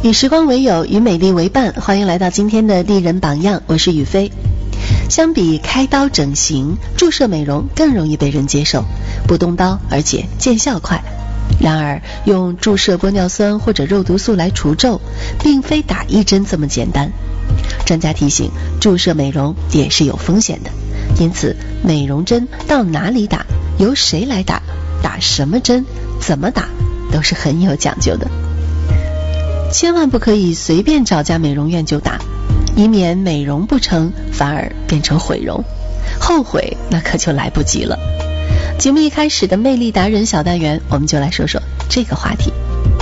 与时光为友，与美丽为伴，欢迎来到今天的丽人榜样，我是雨飞。相比开刀整形，注射美容更容易被人接受，不动刀，而且见效快。然而，用注射玻尿酸或者肉毒素来除皱，并非打一针这么简单。专家提醒，注射美容也是有风险的，因此美容针到哪里打，由谁来打，打什么针，怎么打，都是很有讲究的。千万不可以随便找家美容院就打，以免美容不成，反而变成毁容，后悔那可就来不及了。节目一开始的魅力达人小单元，我们就来说说这个话题。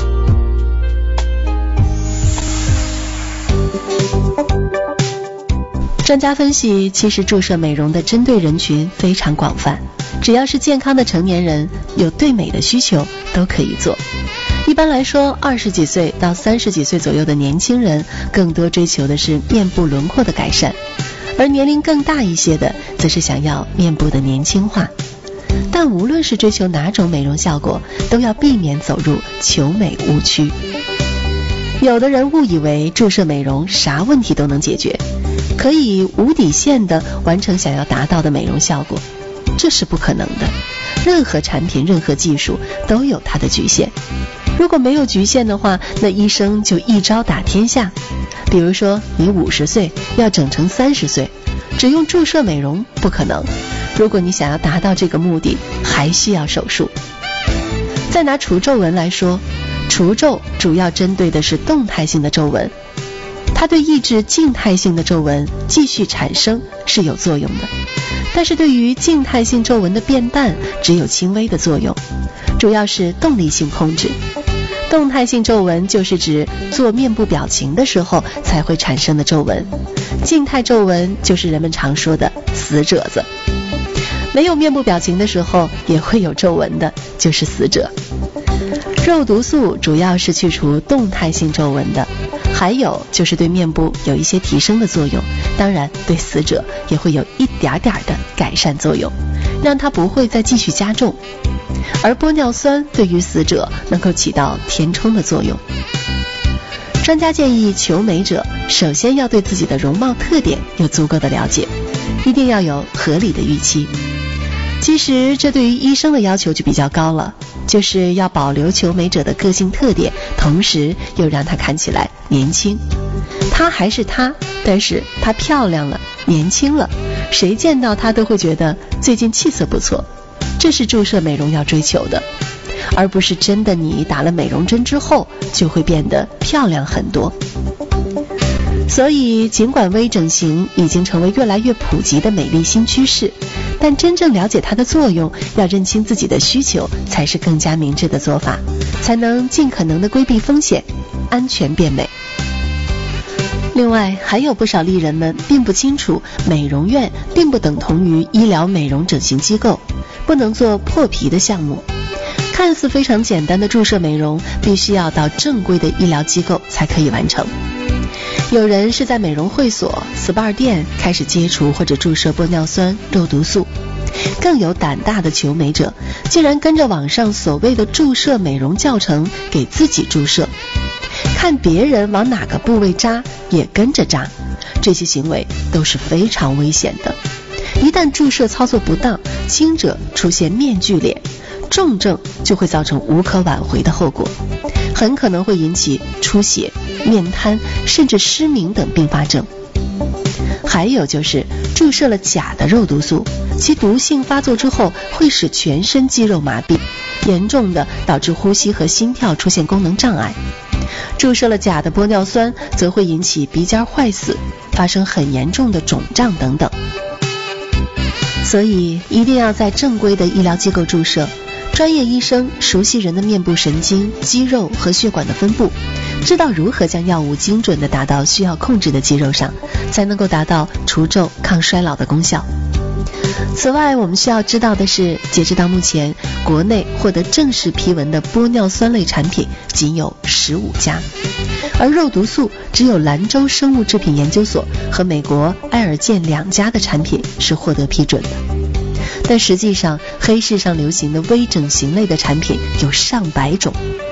专家分析，其实注射美容的针对人群非常广泛，只要是健康的成年人，有对美的需求都可以做。一般来说，20几岁到30几岁左右的年轻人更多追求的是面部轮廓的改善，而年龄更大一些的则是想要面部的年轻化。但无论是追求哪种美容效果，都要避免走入求美误区。有的人误以为注射美容啥问题都能解决，可以无底线的完成想要达到的美容效果，这是不可能的。任何产品、任何技术都有它的局限。如果没有局限的话，那医生就一招打天下。比如说，你50岁要整成30岁，只用注射美容不可能。如果你想要达到这个目的，还需要手术。再拿除皱纹来说，除皱主要针对的是动态性的皱纹，它对抑制静态性的皱纹继续产生是有作用的，但是对于静态性皱纹的变淡只有轻微的作用，主要是动力性控制。动态性皱纹就是指做面部表情的时候才会产生的皱纹，静态皱纹就是人们常说的死褶子。没有面部表情的时候也会有皱纹的，就是死褶。肉毒素主要是去除动态性皱纹的，还有就是对面部有一些提升的作用，当然对死褶也会有一点点的改善作用，让它不会再继续加重。而玻尿酸对于死褶能够起到填充的作用。专家建议求美者首先要对自己的容貌特点有足够的了解，一定要有合理的预期。其实这对于医生的要求就比较高了，就是要保留求美者的个性特点，同时又让她看起来年轻。她还是她，但是她漂亮了，年轻了，谁见到她都会觉得最近气色不错。这是注射美容要追求的，而不是真的你打了美容针之后就会变得漂亮很多。所以尽管微整形已经成为越来越普及的美丽新趋势，但真正了解它的作用，要认清自己的需求，才是更加明智的做法，才能尽可能的规避风险，安全变美。另外，还有不少丽人们并不清楚，美容院并不等同于医疗美容整形机构，不能做破皮的项目。看似非常简单的注射美容，必须要到正规的医疗机构才可以完成。有人是在美容会所、SPA 店开始接触或者注射玻尿酸、肉毒素，更有胆大的求美者竟然跟着网上所谓的注射美容教程给自己注射，看别人往哪个部位扎也跟着扎，这些行为都是非常危险的。一旦注射操作不当，轻者出现面具脸，重症就会造成无可挽回的后果，很可能会引起出血、面瘫甚至失明等并发症。还有就是注射了假的肉毒素，其毒性发作之后会使全身肌肉麻痹，严重的导致呼吸和心跳出现功能障碍。注射了假的玻尿酸则会引起鼻尖坏死，发生很严重的肿胀等等。所以一定要在正规的医疗机构注射，专业医生熟悉人的面部神经、肌肉和血管的分布，知道如何将药物精准地打到需要控制的肌肉上，才能够达到除皱抗衰老的功效。此外，我们需要知道的是，截止到目前，国内获得正式批文的玻尿酸类产品仅有15家，而肉毒素只有兰州生物制品研究所和美国埃尔健2家的产品是获得批准的。但实际上，黑市上流行的微整形类的产品有上百种，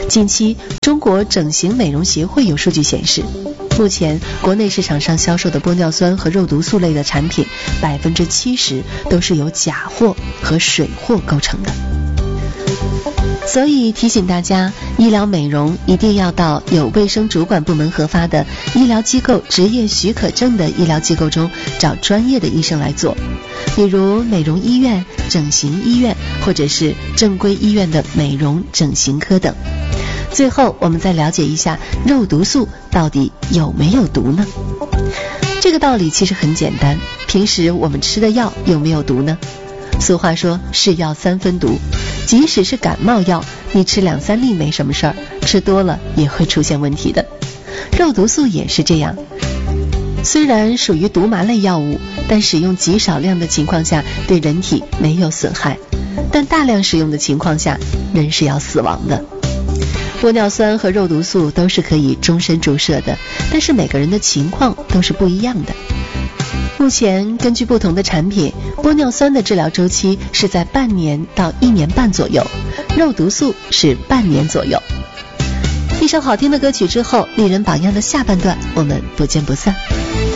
近期中国整形美容协会有数据显示，目前国内市场上销售的玻尿酸和肉毒素类的产品70%都是由假货和水货构成的。所以提醒大家，医疗美容一定要到有卫生主管部门核发的医疗机构执业许可证的医疗机构中找专业的医生来做，比如美容医院、整形医院或者是正规医院的美容整形科等。最后我们再了解一下肉毒素到底有没有毒呢？这个道理其实很简单，平时我们吃的药有没有毒呢？俗话说是药三分毒，即使是感冒药，你吃2-3粒没什么事儿，吃多了也会出现问题的。肉毒素也是这样，虽然属于毒麻类药物，但使用极少量的情况下对人体没有损害，但大量使用的情况下人是要死亡的。玻尿酸和肉毒素都是可以终身注射的，但是每个人的情况都是不一样的。目前根据不同的产品，玻尿酸的治疗周期是在半年到1年半左右，肉毒素是半年左右。一首好听的歌曲之后，丽人榜样的下半段我们不见不散。